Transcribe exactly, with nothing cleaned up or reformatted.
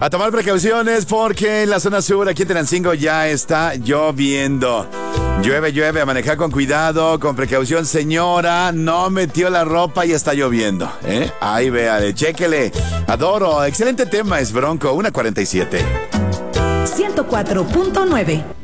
A tomar precauciones porque en la zona sur, aquí en Tenancingo, ya está lloviendo. Llueve, llueve, a manejar con cuidado, con precaución, señora. No metió la ropa y está lloviendo, ¿eh? Ahí véale, chéquele. Adoro, excelente tema, es Bronco, una cuarenta y siete. ciento cuatro punto nueve.